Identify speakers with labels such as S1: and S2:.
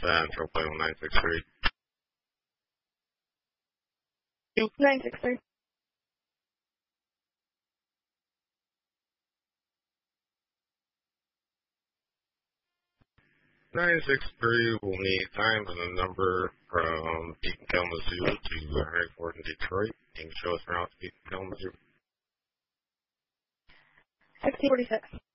S1: Central Plane 963.
S2: 963.
S1: Will need times and a number from Beacon, Kalamazoo to Airport in Detroit. You can show us around to Beacon, Kalamazoo.
S2: 1646.